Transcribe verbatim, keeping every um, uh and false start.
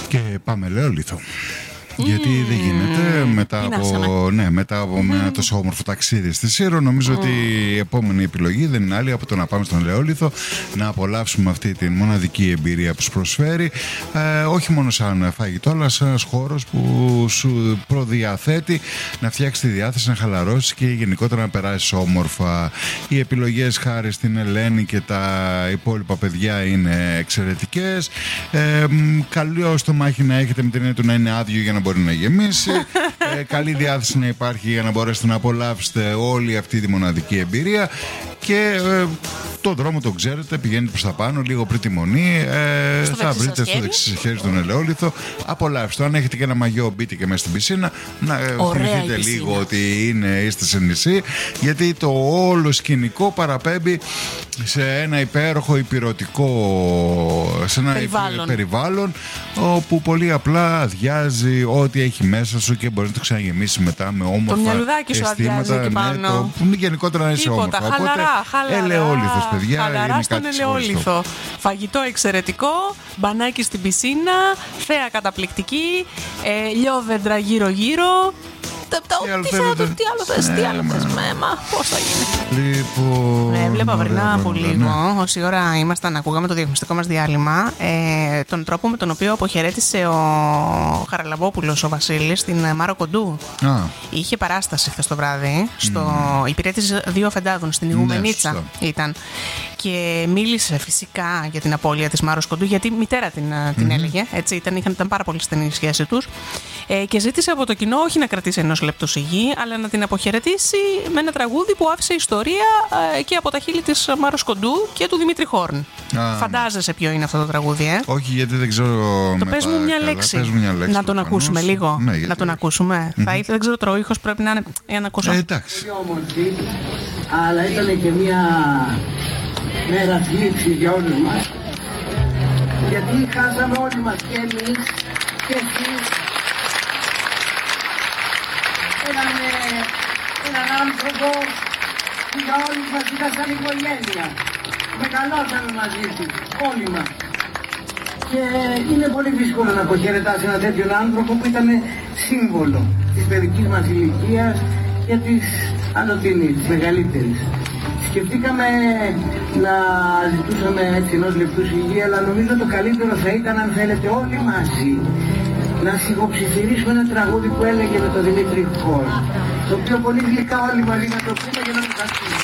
Και πάμε Λεόλιθο. Γιατί mm. δεν γίνεται μετά από, ναι, μετά από mm. ένα τόσο όμορφο ταξίδι στη Σύρο. Νομίζω mm. ότι η επόμενη επιλογή δεν είναι άλλη από το να πάμε στον Λεόλιθο, να απολαύσουμε αυτή τη μοναδική εμπειρία που σου προσφέρει, ε, όχι μόνο σαν φαγητό, αλλά σαν ένας χώρος που σου προδιαθέτει να φτιάξει τη διάθεση, να χαλαρώσει και γενικότερα να περάσει όμορφα. Οι επιλογές χάρη στην Ελένη και τα υπόλοιπα παιδιά είναι εξαιρετικές. Ε, καλό στομάχι να έχετε με την έννοια του να είναι άδειο για να μπορεί να γεμίσει. ε, καλή διάθεση να υπάρχει για να μπορέσετε να απολαύσετε όλη αυτή τη μοναδική εμπειρία. Και ε, το δρόμο τον ξέρετε, πηγαίνετε προς τα πάνω, λίγο πριν τη Μονή. Ε, θα βρείτε στο δεξί σας χέρι τον Ελαιόλιθο. Απολαύστε. Αν έχετε και ένα μαγιό, μπείτε και μέσα στην πισίνα. Να θυμηθείτε λίγο ότι είναι, είστε σε νησί. Γιατί το όλο σκηνικό παραπέμπει σε ένα υπέροχο υπηρετικό, σε ένα περιβάλλον. περιβάλλον όπου πολύ απλά αδειάζει ό,τι έχει μέσα σου και μπορεί να το ξαναγεμίσει μετά με όμορφα το μυαλουδάκι σου αδειάζει εκεί πάνω. Ναι, το, γενικότερα να είσαι όμορφα. Χαλαρά, χαλαρά. Ελαιόλιθος, παιδιά. Χαλαρά είναι στον Ελαιόλιθο. Φαγητό εξαιρετικό, μπανάκι στην πισίνα, θέα καταπληκτική, ε, λιόδεντρα γύρω-γύρω. Τι άλλο θες, τι άλλο θες, μέμα, πώς θα γίνει. Λοιπόν. Ναι, βλέπα πριν από λίγο, όση ώρα ήμασταν, ακούγαμε το διαφημιστικό μας διάλειμμα, ε, τον τρόπο με τον οποίο αποχαιρέτησε ο Χαραλαμπόπουλος, ο Βασίλης, την Μάρο Κοντού. Α. Είχε παράσταση χθες το βράδυ, στο, mm. υπηρέτησε δύο αφεντάδων στην Ιγουμενίτσα ναι, ήταν. Και μίλησε φυσικά για την απώλεια της Μάρος Κοντού, γιατί η μητέρα την, την mm-hmm. έλεγε. Έτσι, ήταν, είχαν, ήταν πάρα πολύ στενή η σχέση τους. Ε, και ζήτησε από το κοινό όχι να κρατήσει ενός λεπτού σιγή, αλλά να την αποχαιρετήσει με ένα τραγούδι που άφησε ιστορία ε, και από τα χείλη της Μάρος Κοντού και του Δημήτρη Χόρν. Α, Φαντάζεσαι ποιο είναι αυτό το τραγούδι, ε? Όχι, γιατί δεν ξέρω. Το πες μου μια λέξη. Μια λέξη. Να τον ακούσουμε λίγο. Ναι, γιατί... Να τον ακούσουμε. Mm-hmm. Θα ήθελα, δεν ξέρω, το ήχος πρέπει να είναι. Για να ακούσω. Ε, εντάξει. Αλλά ήταν και μια μέρα θλίψη για όλους μας, γιατί χάσαμε όλοι μας και εμείς και εσείς έναν, έναν άνθρωπο που για όλους μας ήταν σαν οικογένεια. Μεγαλώσαμε μαζί του, όλοι μας. Και είναι πολύ δύσκολο να αποχαιρετάς έναν τέτοιον άνθρωπο που ήταν σύμβολο της παιδικής μας ηλικίας και της ανωτινής, της μεγαλύτερης. Σκεφτήκαμε να ζητούσαμε έτσι ενός λεπτού σιγή, αλλά νομίζω το καλύτερο θα ήταν, αν θέλετε, όλοι μαζί να σιγοψιθυρίσουμε ένα τραγούδι που έλεγε με τον Δημήτρη Χόρν, το οποίο πολύ γλυκά όλοι μαζί να το πούμε για να το χάσουμε.